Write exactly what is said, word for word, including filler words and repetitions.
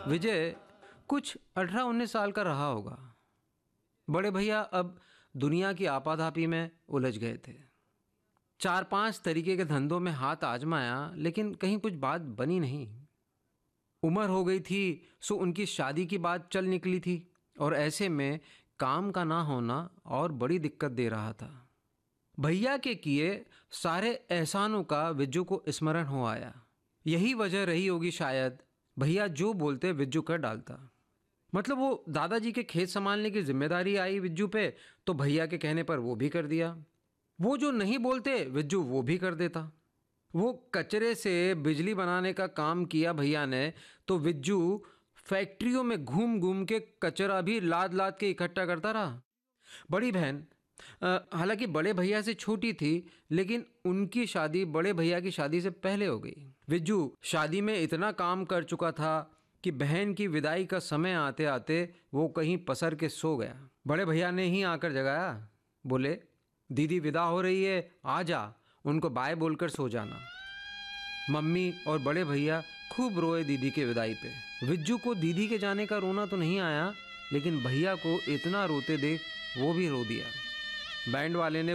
विजय कुछ अठारह उन्नीस साल का रहा होगा। बड़े भैया अब दुनिया की आपाधापी में उलझ गए थे। चार पांच तरीके के धंधों में हाथ आजमाया, लेकिन कहीं कुछ बात बनी नहीं। उम्र हो गई थी, सो उनकी शादी की बात चल निकली थी, और ऐसे में काम का ना होना और बड़ी दिक्कत दे रहा था। भैया के किए सारे एहसानों का विज्जू को स्मरण हो आया। यही वजह रही होगी शायद, भैया जो बोलते विज्जू कर डालता। मतलब वो दादाजी के खेत संभालने की जिम्मेदारी आई विज्जू पे, तो भैया के कहने पर वो भी कर दिया। वो जो नहीं बोलते विज्जू वो भी कर देता। वो कचरे से बिजली बनाने का काम किया भैया ने, तो विज्जू फैक्ट्रियों में घूम घूम के कचरा भी लाद लाद के इकट्ठा करता रहा। बड़ी बहन अ, हालांकि बड़े भैया से छोटी थी, लेकिन उनकी शादी बड़े भैया की शादी से पहले हो गई। विज्जू शादी में इतना काम कर चुका था कि बहन की विदाई का समय आते आते वो कहीं पसर के सो गया। बड़े भैया ने ही आकर जगाया, बोले, दीदी विदा हो रही है, आ जा, उनको बाय बोलकर सो जाना। मम्मी और बड़े भैया खूब रोए दीदी के विदाई पे। विज्जू को दीदी के जाने का रोना तो नहीं आया, लेकिन भैया को इतना रोते देख वो भी रो दिया। बैंड वाले ने